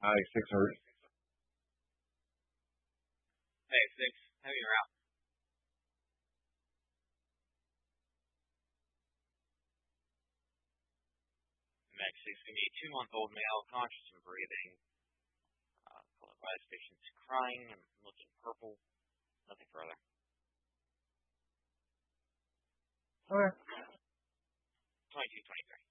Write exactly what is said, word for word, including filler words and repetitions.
Hi, six hundred. Hey, Six, how you out? Max Six, gonna be a two-month-old male, conscious and breathing. Uh, followed by his patient's crying and looking purple. Nothing further. Okay. twenty-two, twenty-three.